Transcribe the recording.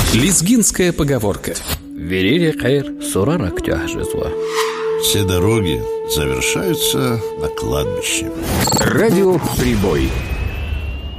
Лезгинская поговорка. Верили хайр сурарак тяжезла. Все дороги завершаются на кладбище. Радио «Прибой».